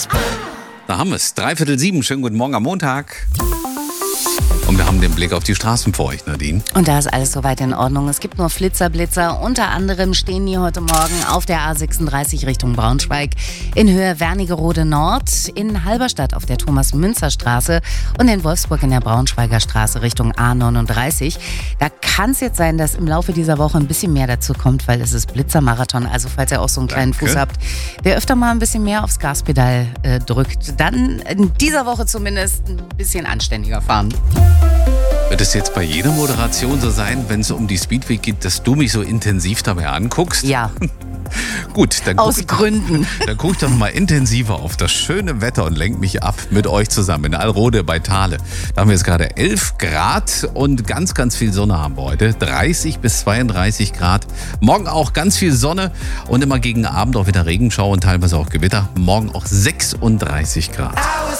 Da haben wir es. 6:45. Schönen guten Morgen am Montag. Und wir haben den Blick auf die Straßen für euch, Nadine. Und da ist alles soweit in Ordnung. Es gibt nur Flitzer. Unter anderem stehen die heute Morgen auf der A36 Richtung Braunschweig, in Höhe Wernigerode Nord, in Halberstadt auf der Thomas-Münzer-Straße und in Wolfsburg in der Braunschweiger Straße Richtung A39. Da kann es jetzt sein, dass im Laufe dieser Woche ein bisschen mehr dazu kommt, weil es ist Blitzermarathon. Also falls ihr auch so einen kleinen Fuß habt, der öfter mal ein bisschen mehr aufs Gaspedal drückt, dann in dieser Woche zumindest ein bisschen anständiger fahren. Wird es jetzt bei jeder Moderation so sein, wenn es um die Speedway geht, dass du mich so intensiv dabei anguckst? Ja. Gut, dann Aus Gründen. Dann guck ich doch mal intensiver auf das schöne Wetter und lenk mich ab mit euch zusammen in Alrode bei Thale. Da haben wir jetzt gerade 11 Grad und ganz, ganz viel Sonne haben wir heute. 30 bis 32 Grad. Morgen auch ganz viel Sonne und immer gegen Abend auch wieder Regenschauer und teilweise auch Gewitter. Morgen auch 36 Grad.